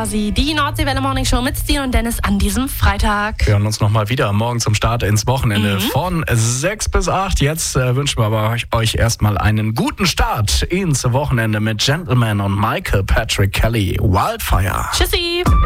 war sie, die Nordseewelle Morning Show mit Stine und Dennis an diesem Freitag. Wir hören uns nochmal wieder morgen zum Start ins Wochenende von 6 bis 8. Jetzt wünschen wir aber euch erstmal einen guten Start ins Wochenende mit Gentleman und Michael Patrick Kelly. Wildfire. Tschüssi.